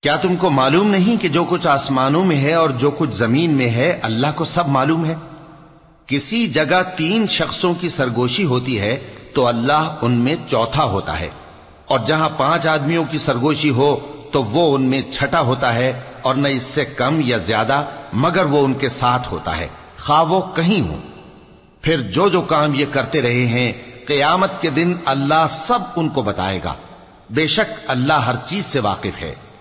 क्या तुमको मालूम नहीं कि जो कुछ आसमानों में है और जो कुछ जमीन में है अल्लाह को सब मालूम है। किसी जगह 3 शख्सों की सरगोशी होती है तो अल्लाह उनमें चौथा होता है, और जहां 5 आदमियों की सरगोशी हो तो वो उनमें छठा होता है, और न इससे कम या ज्यादा, मगर वो उनके साथ होता है, खा वो कहीं हो। फिर जो जो काम ये करते रहे हैं, क़यामत के दिन अल्लाह सब उनको बताएगा। बेशक अल्लाह हर चीज से वाकिफ है।